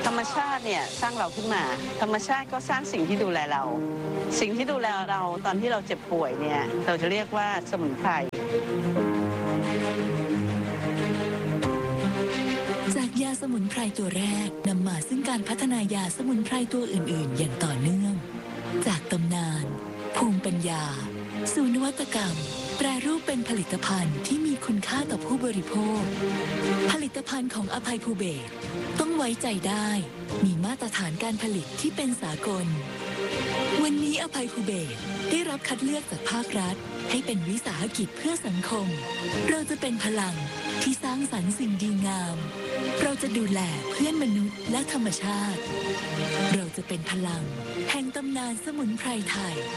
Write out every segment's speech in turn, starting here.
ธรรมชาติเนี่ยสร้างเราขึ้นมาธรรมชาติก็สร้างสิ่งที่ดูแลเราสิ่งที่ดูแลเราตอนที่เราเจ็บป่วยเนี่ยเราจะเรียกว่าสมุนไพรจากยาสมุนไพรตัวแรกนำมาซึ่งการพัฒนายาสมุนไพรตัวอื่นๆอย่างต่อเนื่องจากตำนานภูมิปัญญาสู่นวัตกรรมแปรรูปเป็นผลิตภัณฑ์ที่มีคุณค่าต่อผู้บริโภคผลิตภัณฑ์ของอภัยภูเบศรต้องไว้ใจได้มีมาตรฐานการผลิตที่เป็นสากลวันนี้อภัยภูเบศรได้รับคัดเลือกจากภาครัฐให้เป็นวิสาหกิจเพื่อสังคมเราจะเป็นพลังที่สร้างสรรค์สิ่งดีงามเราจะดูแลเพื่อนมนุษย์และธรรมชาติเราจะเป็นพลังแห่งตำนานสมุนไพรไทย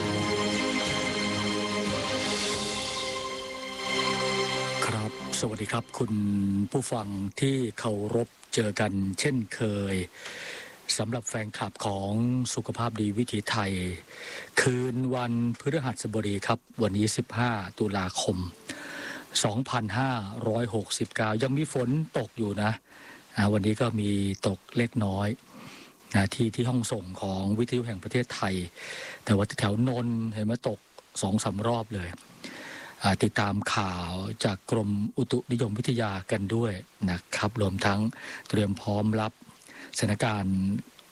ครับสวัสดีครับคุณผู้ฟังที่เคารพเจอกันเช่นเคยสำหรับแฟนคลับของสุขภาพดีวิถีไทยคืนวันพฤหัสบดีครับวันนี้15ตุลาคม2569ยังมีฝนตกอยู่นะวันนี้ก็มีตกเล็กน้อยที่ห้องส่งของวิทยุแห่งประเทศไทยแต่ว่าแถวนนท์เห็นไหมตก 2-3 รอบเลยติดตามข่าวจากกรมอุตุนิยมวิทยากันด้วยนะครับรวมทั้งเตรียมพร้อมรับสถานการณ์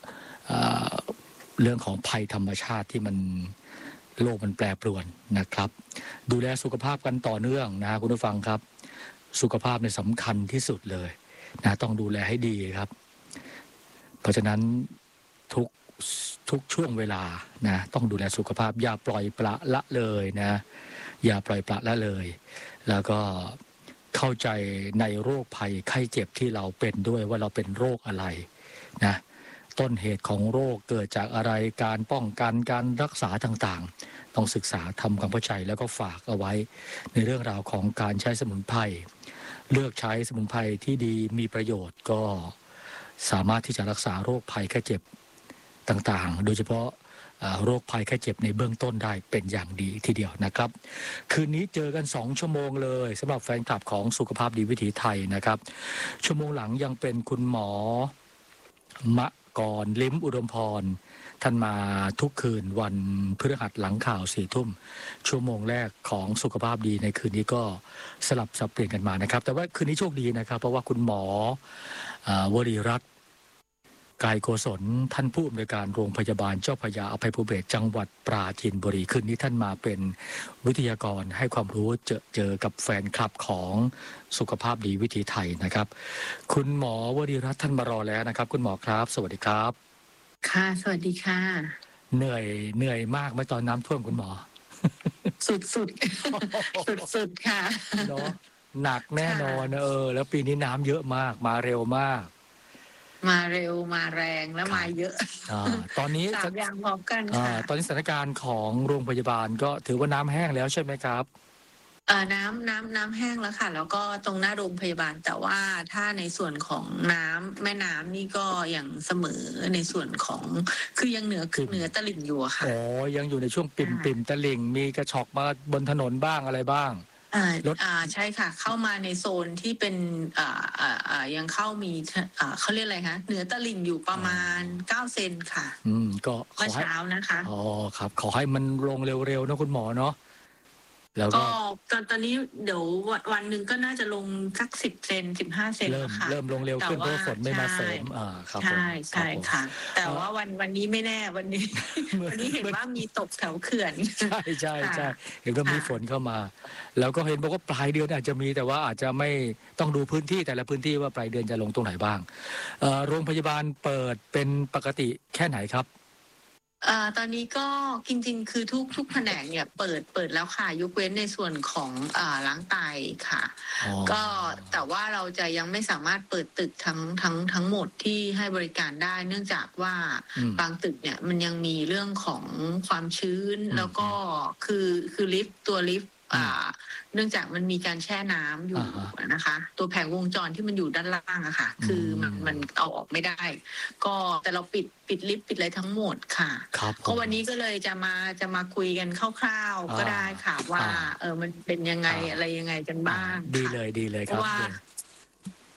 เรื่องของภัยธรรมชาติที่มันโลกมันแปรปรวนนะครับดูแลสุขภาพกันต่อเนื่องนะคุณผู้ฟังครับสุขภาพเนี่ยสำคัญที่สุดเลยนะต้องดูแลให้ดีครับเพราะฉะนั้นทุกช่วงเวลานะต้องดูแลสุขภาพอย่าปล่อยปละละเลยนะอย่าปล่อยปละละเลยแล้วก็เข้าใจในโรคภัยไข้เจ็บที่เราเป็นด้วยว่าเราเป็นโรคอะไรนะต้นเหตุของโรคเกิดจากอะไรการป้องกันการรักษาต่างๆต้องศึกษาทำความเข้าใจแล้วก็ฝากเอาไว้ในเรื่องราวของการใช้สมุนไพรเลือกใช้สมุนไพรที่ดีมีประโยชน์ก็สามารถที่จะรักษาโรคภัยไข้เจ็บต่างๆโดยเฉพาะโรคภัยไข้เจ็บในเบื้องต้นได้เป็นอย่างดีทีเดียวนะครับคืนนี้เจอกัน2ชั่วโมงเลยสำหรับแฟนคลับของสุขภาพดีวิถีไทยนะครับชั่วโมงหลังยังเป็นคุณหมอมะกรลิ้มอุดมพรท่านมาทุกคืนวันพฤหัสหลังข่าว4 ทุ่มชั่วโมงแรกของสุขภาพดีในคืนนี้ก็สลับสับเปลี่ยนกันมานะครับแต่ว่าคืนนี้โชคดีนะครับเพราะว่าคุณหมอวรีรัตน์กายโกศลท่านผู้อำนวยการโรงพยาบาลเจ้าพระยาอภัยภูเบศรจังหวัดปราจีนบุรีคืนนี้ท่านมาเป็นวิทยากรให้ความรู้เจอกับแฟนคลับของสุขภาพดีวิถีไทยนะครับคุณหมอวรีรัตน์ท่านมารอแล้วนะครับคุณหมอครับสวัสดีครับค่ะสวัสดีค่ะเหนื่อยมากไหมตอนน้ำท่วมคุณหมอสุดค่ะเนาะหนักแน่นอนแล้วปีนี้น้ำเยอะมากมาเร็วมากมาเร็วมาแรงและมาเยอะตอนนี้ 3 อย่างพร้อมกันค่ะตอนนี้สถานการณ์ของโรงพยาบาลก็ถือว่าน้ำแห้งแล้วใช่ไหมครับน้ำแห้งแล้วค่ะแล้วก็ตรงหน้าโรงพยาบาลแต่ว่าถ้าในส่วนของน้ำแม่น้ำนี่ก็ยังเสมอในส่วนของคือยังเหนือตลิ่งอยู่ค่ะยังอยู่ในช่วงปิ่มตลิ่งมีกระชอกมาบนถนนบ้างอะไรบ้างใช่ค่ะเข้ามาในโซนที่เป็นยังเข้ามีเขาเรียกอะไรคะเหนือตลิ่งอยู่ประมาณ9 เซนค่ะก็เมื่อเช้านะคะครับขอให้มันลงเร็วๆนะคุณหมอเนาะแล้วก็ตอนนี้เดี๋ยววันหนึ่งก็น่าจะลงสัก10 เซน15 เซนแล้วค่ะเริ่มลงเร็วขึ้นเพราะฝนไม่มาเสริมครับใช่ค่ะแต่ว่าวันนี้ไม่แน่วันนี้เห็นว่ามีตกแถวเขื่อนใช่เห็นว่ามีฝนเข้ามาแล้วก็เห็นบอกว่าปลายเดือนอาจจะมีแต่ว่าอาจจะไม่ต้องดูพื้นที่แต่ละพื้นที่ว่าปลายเดือนจะลงตรงไหนบ้างโรงพยาบาลเปิดเป็นปกติแค่ไหนครับตอนนี้ก็จริงๆคือทุกแผนกเนี่ยเปิดแล้วค่ะยกเว้นในส่วนของล้างไตค่ะก็แต่ว่าเราจะยังไม่สามารถเปิดตึกทั้งหมดที่ให้บริการได้เนื่องจากว่าบางตึกเนี่ยมันยังมีเรื่องของความชื้นแล้วก็คือตัวลิฟต์เนื่องจากมันมีการแช่น้ำอยู่นะคะตัวแผงวงจรที่มันอยู่ด้านล่างอะค่ะคือมันเอาออกไม่ได้ก็แต่เราปิดลิฟต์ปิดอะไรทั้งหมดค่ะก็วันนี้ก็เลยจะมาคุยกันคร่าวๆก็ได้ค่ะว่ามันเป็นยังไงอะไรยังไงกันบ้างดีเลยครับ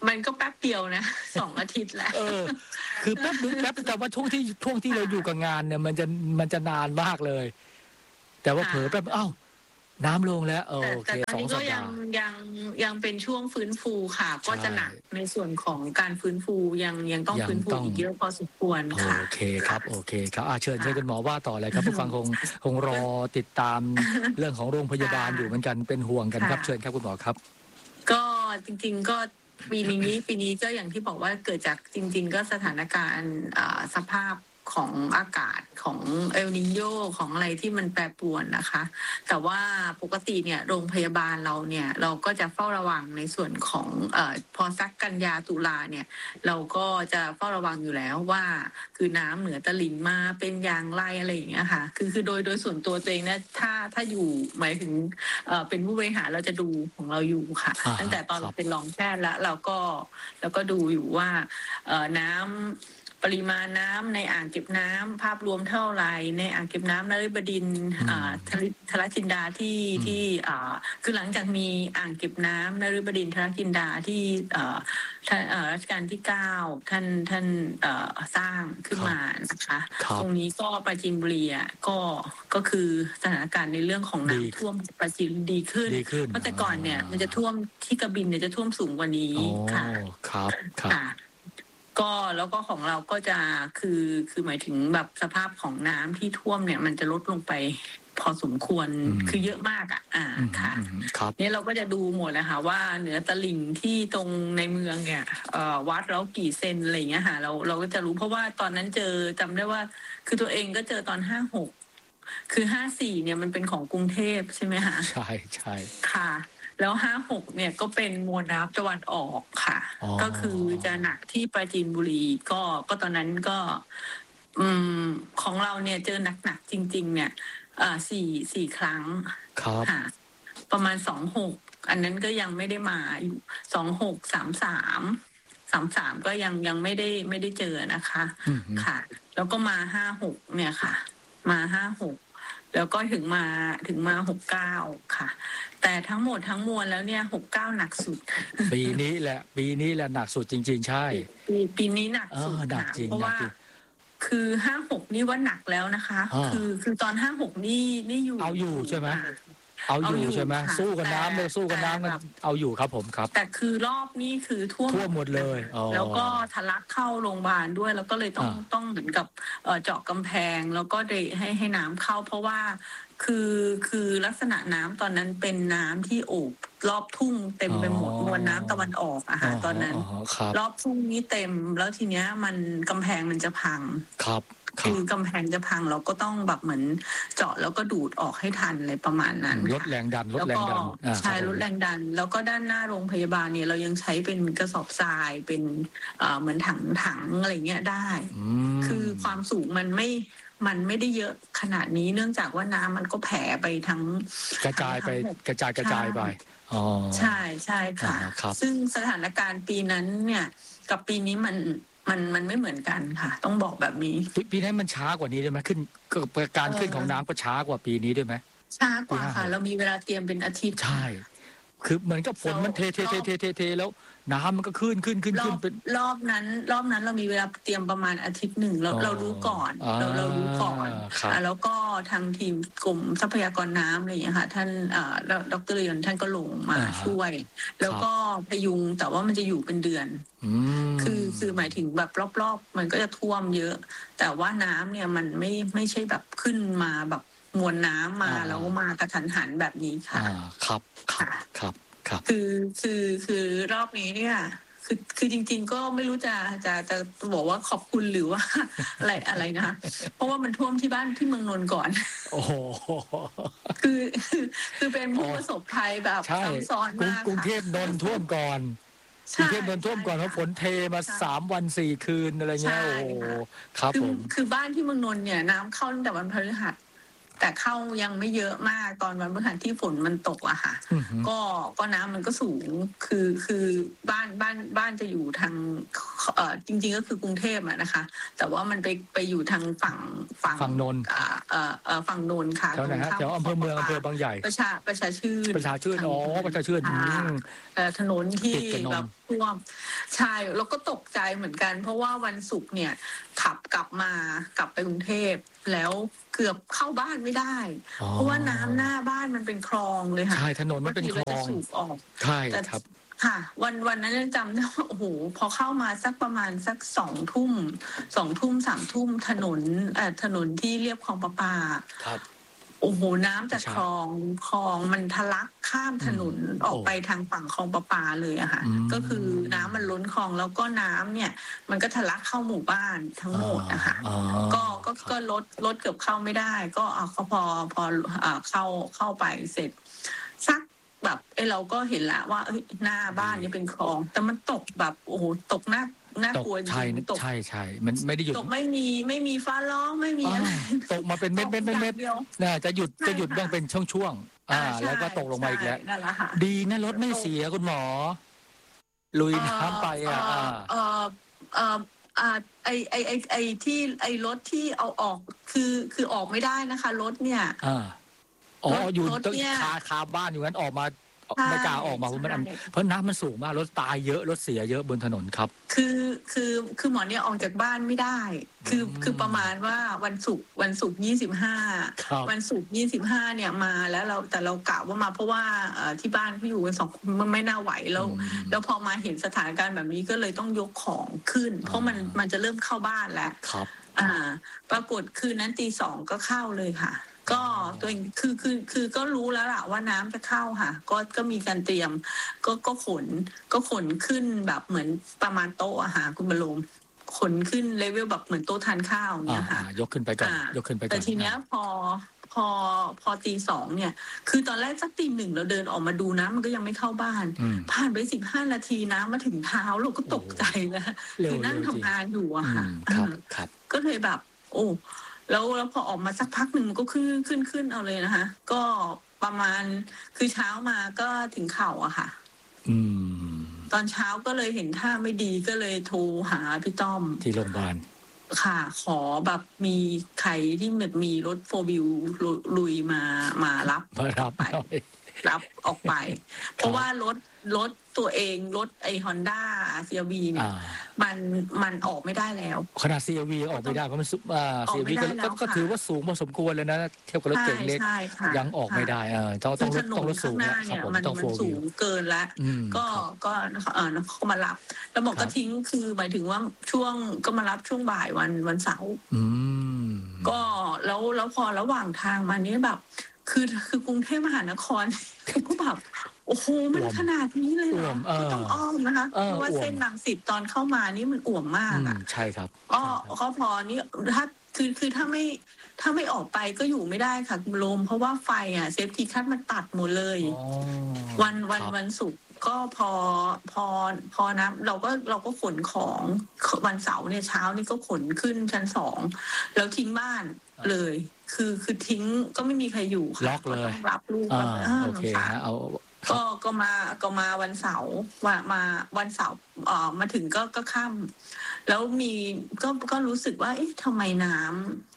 มันก็แป๊บเดียวนะ2 อาทิตย์แล้วคือแป๊บนึงแต่ว่าช่วงที่เราอยู่กับงานเนี่ยมันจะนานมากเลย แต่ว่าเผลอแป๊บน้ำลงแล้วโอเคแต่ตอนนี้ก็ยังเป็นช่วงฟื้นฟูค่ะก็จะหนักในส่วนของการฟื้นฟูยังต้องฟื้นฟูอีกเยอะพอสมควรค่ะโอเคครับเชิญคุณหมอว่าต่อเลยครับผู้ฟังคงรอติดตามเรื่องของโรงพยาบาลอยู่เหมือนกันเป็นห่วงกันครับเชิญครับคุณหมอครับก็จริงๆก็ปีนี้ก็อย่างที่บอกว่าเกิดจากจริงๆก็สถานการณ์สภาพของอากาศของเอลนิโญของอะไรที่มันแปรปรวนนะคะแต่ว่าปกติเนี่ยโรงพยาบาลเราเนี่ยเราก็จะเฝ้าระวังในส่วนของพอสักกันยาตุลาเนี่ยเราก็จะเฝ้าระวังอยู่แล้วว่าคือน้ำเหนือตลิ่งมาเป็นอย่างไรอะไรอย่างเงี้ยค่ะคือโดยส่วนตัวเองนะถ้าอยู่หมายถึงเป็นผู้บริหารเราจะดูของเราอยู่ค่ะตั้งแต่ตอนเป็นรองแพทย์แล้วเราก็ดูอยู่ว่าน้ำปริมาณน้ำในอ่างเก็บน้ำภาพรวมเท่าไหร่ในอ่างเก็บน้ำนฤบดินทร์ทรจินดาที่คือหลังจากมีอ่างเก็บน้ำนฤบดินทร์ทรจินดาที่รัชกาลที่9ท่านสร้างขึ้นมานะคะตรงนี้ก็ปราจีนบุรีก็คือสถานการณ์ในเรื่องของน้ำท่วมปราจีนดีขึ้นเพราะแต่ก่อนเนี่ยมันจะท่วมที่กระบินเนี่ยจะท่วมสูงกว่านี้ค่ะครับก็แล้วก็ของเราก็จะคือหมายถึงแบบสภาพของน้ำที่ท่วมเนี่ยมันจะลดลงไปพอสมควรคือเยอะมากค่ะเนี่ยเราก็จะดูหมดเลยค่ะว่าเหนือตลิ่งที่ตรงในเมืองเนี่ยวัดแล้วกี่เซนอะไรอย่างเงี้ยค่ะเราก็จะรู้เพราะว่าตอนนั้นจำได้ว่าคือตัวเองก็เจอตอน56คือ54เนี่ยมันเป็นของกรุงเทพใช่ไหมคะใช่ค่ะแล้ว56เนี่ยก็เป็นมวลน้ำตะวันออกค่ะก็คือจะหนักที่ปราจีนบุรีก็ตอนนั้นก็ของเราเนี่ยเจอหนักจริงๆเนี่ยสี่ครั้งค่ะประมาณ26อันนั้นก็ยังไม่ได้มาอยู่26 33ก็ยังไม่ได้เจอนะคะค่ะแล้วก็มา56เนี่ยค่ะมา56แล้วก็ถึงมา69ค่ะแต่ทั้งหมดทั้งมวลแล้วเนี่ย69หนักสุดปีนี้แหละหนักสุดจริงๆใช่ปีนี้หนักสุดเพราะว่าคือ56นี่ว่าหนักแล้วนะคะคือตอน56นี่อยู่เอาอยู่ใช่ไหมเอาอยู่ใช่ไหมสู้กับน้ำเลยสู้กับน้ำกันเอาอยู่ครับผมครับแต่คือรอบนี้คือท่วมหมดเลยแล้วก็ทะลักเข้าโรงพยาบาลด้วยแล้วก็เลยต้องเหมือนกับเจาะกำแพงแล้วก็ได้ให้น้ำเข้าเพราะว่าคือลักษณะน้ำตอนนั้นเป็นน้ำที่โอบรอบทุ่งเต็มไปหมดมวลน้ำตะวันออกตอนนั้นรอบทุ่งนี้เต็มแล้วทีเนี้ยมันกำแพงมันจะพังคือกำแพงจะพังเราก็ต้องแบบเหมือนเจาะแล้วก็ดูดออกให้ทันอะไรประมาณนั้นลดแรงดันใช่ลดแรงดันแล้วก็ด้านหน้าโรงพยาบาลเนี่ยเรายังใช้เป็นกระสอบทรายเป็นเหมือนถังอะไรเงี้ยได้คือความสูงมันไม่ได้เยอะขนาดนี้เนื่องจากว่าน้ำมันก็แผ่ไปทั้งกระจายไปใช่ค่ะซึ่งสถานการณ์ปีนั้นเนี่ยกับปีนี้มันไม่เหมือนกันค่ะต้องบอกแบบนี้ปีนั้นมันช้ากว่านี้ได้ไหมขึ้นการขึ้นของน้ำก็ช้ากว่าปีนี้ได้ไหมช้ากว่าค่ะเรามีเวลาเตรียมเป็นอาทิตย์ใช่คือเหมือนกับฝนมันเทแล้วน้ำมันก็ขึ้นเป็นรอบนั้นเรามีเวลาเตรียมประมาณอาทิตย์หนึ่งเรารู้ก่อนเรารู้ก่อนแล้วก็ทางทีมกรมทรัพยากรน้ำอะไรอย่างเงี้ยค่ะท่านดร.เรียนท่านก็ลงมาช่วยแล้วก็พยุงแต่ว่ามันจะอยู่เป็นเดือนคือหมายถึงแบบรอบๆมันก็จะท่วมเยอะแต่ว่าน้ำเนี่ยมันไม่ใช่แบบขึ้นมาแบบมวลน้ำมาแล้วมากระทันหันแบบนี้ค่ะครับคือรอบนี้เนี่ยคือจริงๆก็ไม่รู้จะบอกว่าขอบคุณหรือว่าอะไรนะคะเพราะว่ามันท่วมที่บ้านที่เมืองนนท์ก่อนโอ้โหคือเป็นผู้ประสบภัยแบบซับซ้อนมากกรุงเทพนนท์ท่วมก่อนกรุงเทพนนท์ท่วมก่อนเพราะฝนเทมา3 วัน4 คืนอะไรเงี้ยโอ้โหครับผมคือบ้านที่เมืองนนท์เนี่ยน้ำเข้าตั้งแต่วันพฤหัสแต่เข้ายังไม่เยอะมากตอนวันพฤหัสที่ฝนมันตกอะค่ะอือฮึก็น้ำมันก็สูงคือบ้านจะอยู่ทางจริงๆก็คือกรุงเทพอะนะคะ แต่ว่ามันไปอยู่ทางฝั่งฝั่งนนท์ฝั่งนนท์ค่ะแถวไหนฮะตรงข้ามแถวอำเภอเมืองอำเภอบางใหญ่ประชาชื่นประชาชื่นอ๋อประชาชื่นค่ะ ถนนที่ติดกับนนท์แบบท่วมใช่แล้วก็ตกใจเหมือนกัน เพราะว่าวันศุกร์เนี่ยขับกลับไปกรุงเทพแล้วเกือบเข้าบ้านไม่ได้อ๋อเพราะว่าน้ำหน้าบ้านมันเป็นคลองเลยค่ะใช่ถนนมันเป็นคลบางทีอรางจะสูบออกใช่แต่ครับค่ะ วันนั้นยังจำได้ว่าโอ้โหพอเข้ามาสักประมาณสัก2 ทุ่ม 3 ทุ่มถนนที่เรียบคลองประปาครับโอ้โหน้ำจากใช่คลองมันทะลักข้ามถนนออกไปทางฝั่งคลองประปาเลยอะค่ะอืมก็คือน้ำมันล้นคลองแล้วก็น้ำเนี่ย มันก็ทะลักเข้าหมู่บ้านทั้งหมดนะคะอ๋อก็รถเกือบเข้าไม่ได้ ก็เขาพอเข้าไปเสร็จสักแบบเราก็เห็นแล้วว่าหน้าบ้านนี่เป็นคลอง แต่มันตกแบบโอ้โหตกน่าตกกลัวจใช่ริงๆตกใช่มันไม่ได้หยุดตกไม่มีฟ้าร้องไม่มีอะไรตกมาเป็นเม็ดตกอย่างเดียวน่าจะหยุดใช่บ้างค่ะเป็นช่วงๆใช่แล้วก็ตกลงมาอีกแล้วนั่นแหละค่ะดีนะรถไม่เสียคุณหมอ ลุยน้ำไปไอที่ไอรถที่เอาออกคือออกไม่ได้นะคะรถเนี่ยอ๋ออยู่รถต้องเนี่ยคาบ้านอยู่งั้นออกมาใช่ไม่กล้าออกมาเพราะมันใช่เพราะน้ำมันสูงมากรถตายเยอะรถเสียเยอะบนถนนครับคือหมอเนี่ยออกจากบ้านไม่ได้ คือประมาณว่าวันศุกร์25 ครับวันศุกร์25เนี่ยมาแล้วเรากะว่ามาเพราะว่าที่บ้านพี่อยู่กัน2 คนมันไม่น่าไหวแล้วพอมาเห็นสถานการณ์แบบนี้ก็เลยต้องยกของขึ้น เพราะมันจะเริ่มเข้าบ้านแล้วครับปรากฏคืนนั้นตี 2ก็เข้าเลยค่ะ ก็ตัวเองคือก็รู้แล้วล่ะว่าน้ำจะเข้าค่ะ ก็มีการเตรียมก็ขนขึ้นแบบเหมือนประมาณโต๊ะอาหารคุณบรมขนขึ้นเลเวลแบบเหมือนโต๊ะทานข้าวเนี่ยค่ะยกขึ้นไปก่อนยกขึ้นไปก่อนแต่ทีเนี้ยพอตี 2เนี่ย คือตอนแรกสักตี 1เราเดินออกมาดูน้ำมันก็ยังไม่เข้าบ้าน ผ่านไป15 นาทีน้ำมาถึงเท้าเราก็ตกใจแล้วคือนั่งทำงานอยู่อะค่ะครับก็เลยแบบ โอ้แล้วพอออกมาสักพักหนึ่งมันก็ขึ้นเอาเลยนะคะ ก็ประมาณคือเช้ามาก็ถึงเข่าอะค่ะ ตอนเช้าก็เลยเห็นท่าไม่ดีก็เลยโทรหาพี่ต้อมที่โรงพยาบาลค่ะ ขอแบบมีใครที่แบบมีรถโฟร์วิวลุยมารับไปรับออกไป เพราะว่ารถตัวเองรถไอฮอนด้าCRVเนี่ยมันออกไม่ได้แล้วขนาด CRV ออกไม่ได้เพราะมันCRV ก็ถือว่าสูงพอสมควรเลยนะเทียบกับรถเก๋งเล็กยังออกไม่ได้ต้องรถสูงเนี่ยมันสูงเกินแล้วก็เขามารับแล้วบอกก็ทิ้งคือหมายถึงว่าช่วงก็มารับช่วงบ่ายวันเสาร์ก็แล้วพอระหว่างทางมานี้แบบคือกรุงเทพมหานครก็แบบโอ้โหมันขนาดนี้เลยเหรอก็ต้องอ้อมนะคะเพราะว่าเส้นรังสิตตอนเข้ามานี่มันอ่วมมากอ่ะใช่ครับก็พอนี่ถ้าคือถ้าไม่ออกไปก็อยู่ไม่ได้ค่ะคุณลมเพราะว่าไฟอ่ะเซฟตี้คัทมันตัดหมดเลยวันศุกร์ก็พอนะเราก็ขนของวันเสาร์เนี่ยเช้านี่ก็ขนขึ้นชั้น2แล้วทิ้งบ้านเลยคือทิ้งก็ไม่มีใครอยู่ค่ะล็อกเลยต้องรับลูกโอเคฮะเอาก็มาวันเสาร์มาวันเสาร์มาถึงก็ค่ำแล้วมีก็รู้สึกว่าเอ๊ะทำไมน้ำ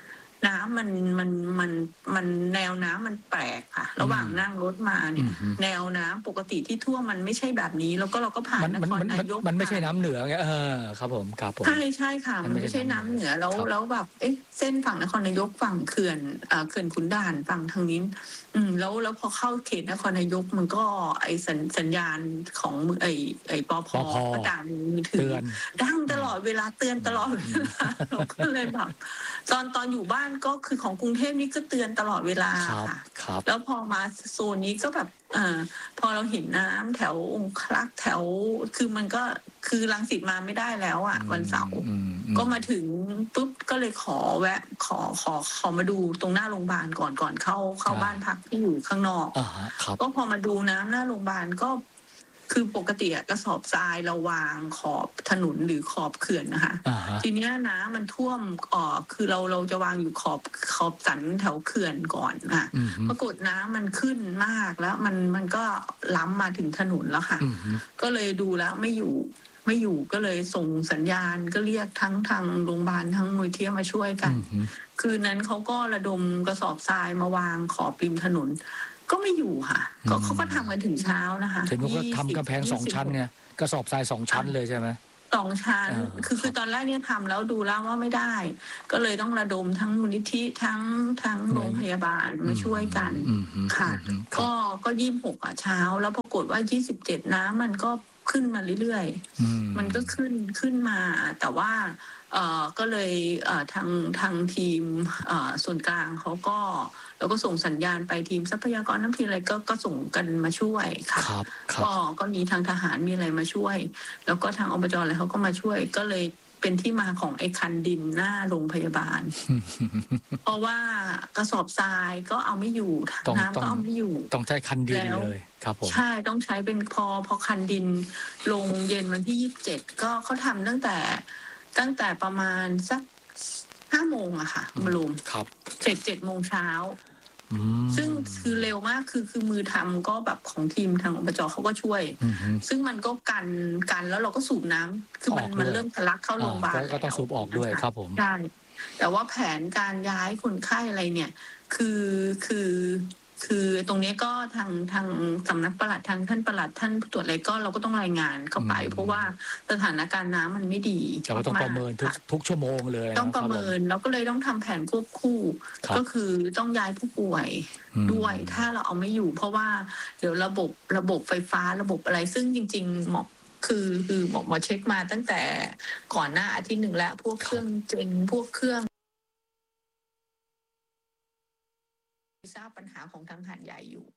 มันแนวน้ำมันแปลกค่ะระหว่างนั่งรถมาเนี่ยแนวน้ำปกติที่ท่วมมันไม่ใช่แบบนี้แล้วก็เราก็ผ่านนครนายกมันไม่ใช่น้ำเหนือไงครับผมใช่ค่ะมันไม่ใช่น้ำเหนือแล้วแบบเอ๊ะเส้นฝั่งนครนายกฝั่งเขื่อนขุนด่านฝั่งทางนี้แล้วพอเข้าเขตนครนายกมันก็ไอสัญญาณของไอปภก็ดังมือถือดังตลอดเวลาเตือนตลอดเวลาเราก็เลยแบบตอนอยู่บ้านก็คือของกรุงเทพนี่ก็เตือนตลอดเวลาค่ะแล้วพอมาโซนนี้ก็แบบพอเราเห็นน้ำแถวองคลักษ์แถวคือมันก็คือรังสิตมาไม่ได้แล้วอ่ะวันเสาร์ก็มาถึงปุ๊บก็เลยขอแวะขอมาดูตรงหน้าโรงพยาบาลก่อนเข้าบ้านพักที่อยู่ข้างนอกก็พอมาดูน้ำหน้าโรงพยาบาลก็คือปกติกระสอบทรายเราวางขอบถนนหรือขอบเขื่อนนะคะ ทีนี้น้ำมันท่วมคือเราจะวางอยู่ขอบสันแถวเขื่อนก่อนค่ะปรากฏน้ำมันขึ้นมากแล้วมันก็ล้ำมาถึงถนนแล้วค่ะก็เลยดูแล้วไม่อยู่ก็เลยส่งสัญญาณก็เรียกทั้งทางโรงพยาบาลทั้งมูลที่มาช่วยกันคืนนั้นเขาก็ระดมกระสอบทรายมาวางขอบริมถนนก็ไม่อยู่ค่ะเขาก็ทำกันถึงเช้านะคะเห็นว่าทำกำแพง2 ชั้นเนี่ยกระสอบทราย2 ชั้นเลยใช่ไหม 2 ชั้นคือตอนแรกเนี่ยทำแล้วดูแล้วว่าไม่ได้ก็เลยต้องระดมทั้งมูลนิธิทั้งโรงพยาบาลมาช่วยกันค่ะก็26เช้าแล้วปรากฏว่า27น้ำมันก็ขึ้นมาเรื่อยๆมันก็ขึ้นมาแต่ว่าก็เลยทางทีมส่วนกลางเขาก็แล้วก็ส่งสัญญาณไปทีมทรัพยากรน้ำทีอะไรก็ส่งกันมาช่วยค่ะก็มีทางทหารมีอะไรมาช่วยแล้วก็ทางอบจอะไรเขาก็มาช่วยก็เลยเป็นที่มาของไอ้คันดินหน้าโรงพยาบาลเพราะว่ากระสอบทรายก็เอาไม่อยู่น้ำก็เอาไม่อยู่ต้องใช้คันดินเลยครับผมใช่ต้องใช้เป็นพอคันดินลงเย็นวันที่27ก็เขาทำตั้งแต่ประมาณสัก5 โมงอะค่ะมาลุมเสร็จ7 โมงเช้าซึ่งคือเร็วมากคือมือทำก็แบบของทีมทางอบจเขาก็ช่วยซึ่งมันก็กันแล้วเราก็สูบน้ำคือมันเริ่มทะลักเข้าโรงพยาบาลก็ต้องสูบออกด้วยครับผมใช่แต่ว่าแผนการย้ายคนไข้อะไรเนี่ยคือตรงนี้ก็ทางสำนักปลัดทางท่านปลัดท่านผู้ตรวจอะไรก็เราก็ต้องรายงานเข้าไปเพราะว่าสถานการณ์น้ำมันไม่ดีเราต้องประเมินทุกชั่วโมงเลยต้องประเมินแล้วก็เลยต้องทำแผนควบคู่ก็คือต้องย้ายผู้ป่วยด้วยถ้าเราเอาไม่อยู่เพราะว่าเดี๋ยวระบบไฟฟ้าระบบอะไรซึ่งจริงๆหมอคือหมอเช็คมาตั้งแต่ก่อนหน้าอาทิตย์หนึ่งแล้วพวกเครื่องเจนพวกเครื่องทราบปัญหาของทางหาดใหญ่อยู่